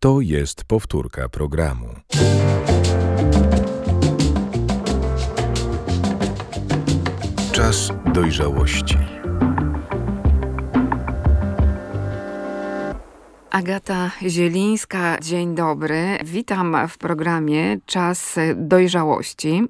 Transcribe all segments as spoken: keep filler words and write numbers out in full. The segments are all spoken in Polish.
To jest powtórka programu. Czas dojrzałości. Agata Zielińska, dzień dobry. Witam w programie Czas dojrzałości.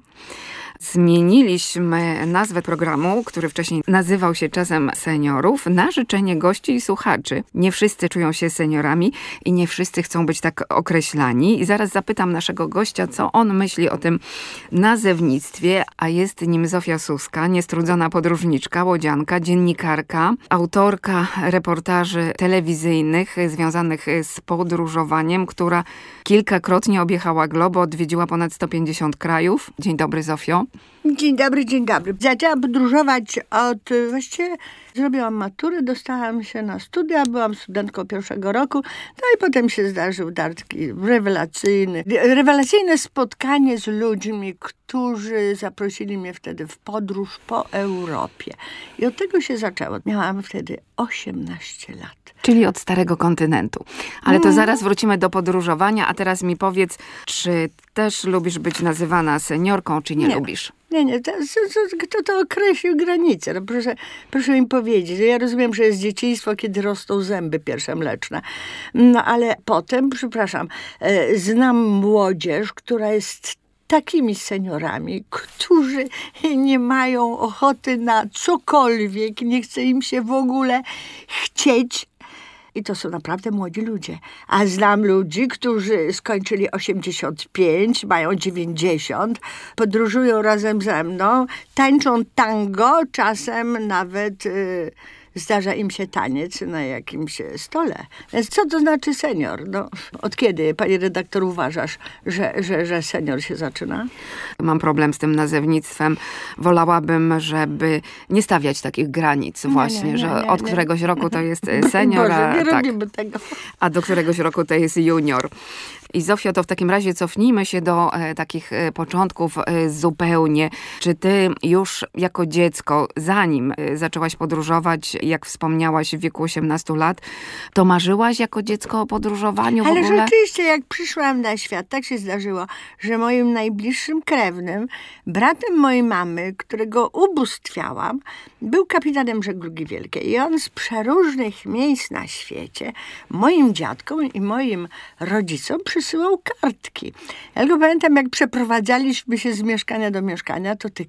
Zmieniliśmy nazwę programu, który wcześniej nazywał się Czasem Seniorów, na życzenie gości i słuchaczy. Nie wszyscy czują się seniorami i nie wszyscy chcą być tak określani. I zaraz zapytam naszego gościa, co on myśli o tym nazewnictwie, a jest nim Zofia Suska, niestrudzona podróżniczka, łodzianka, dziennikarka, autorka reportaży telewizyjnych związanych z podróżowaniem, która kilkakrotnie objechała globo, odwiedziła ponad sto pięćdziesiąt krajów. Dzień dobry, Zofio. Dzień dobry, dzień dobry. Zaczęłam podróżować od, właściwie zrobiłam maturę, dostałam się na studia, byłam studentką pierwszego roku, no i potem się zdarzył taki rewelacyjny, rewelacyjne spotkanie z ludźmi, którzy zaprosili mnie wtedy w podróż po Europie. I od tego się zaczęło. Miałam wtedy osiemnaście lat. Czyli od starego kontynentu. Ale to zaraz wrócimy do podróżowania, a teraz mi powiedz, czy też lubisz być nazywana seniorką, czy nie, nie. lubisz? Nie, nie, to, to, kto to określił granice? No proszę, proszę mi powiedzieć. Ja rozumiem, że jest dzieciństwo, kiedy rosną zęby pierwsze mleczne. No ale potem, przepraszam, znam młodzież, która jest takimi seniorami, którzy nie mają ochoty na cokolwiek, nie chce im się w ogóle chcieć. I to są naprawdę młodzi ludzie. A znam ludzi, którzy skończyli osiemdziesiąt pięć, mają dziewięćdziesiąt, podróżują razem ze mną, tańczą tango, czasem nawet y, zdarza im się taniec na jakimś stole. Więc co to znaczy senior? No, od kiedy, pani redaktor, uważasz, że, że, że senior się zaczyna? Mam problem z tym nazewnictwem. Wolałabym, żeby nie stawiać takich granic właśnie, nie, nie, nie, że od nie. któregoś roku to jest senior, Boże, a, nie tak, robimy tego. a do któregoś roku to jest junior. I Zofio, to w takim razie cofnijmy się do e, takich e, początków e, zupełnie. Czy ty już jako dziecko, zanim e, zaczęłaś podróżować, jak wspomniałaś w wieku osiemnastu lat, to marzyłaś jako dziecko o podróżowaniu w Ale ogóle? rzeczywiście, jak przyszłam na świat, tak się zdarzyło, że moim najbliższym krewnym, bratem mojej mamy, którego ubóstwiałam, był kapitanem żeglugi wielkiej. I on z przeróżnych miejsc na świecie moim dziadkom i moim rodzicom przysyłał kartki. Ja tylko pamiętam, jak przeprowadzaliśmy się z mieszkania do mieszkania, to te